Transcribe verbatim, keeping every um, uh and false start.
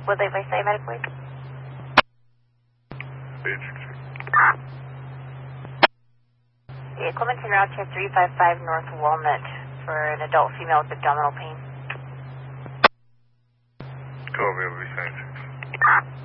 Would they please say medical leave? Yeah, Clementine Route Check three five five North Walnut for an adult female with abdominal pain. Call me, will be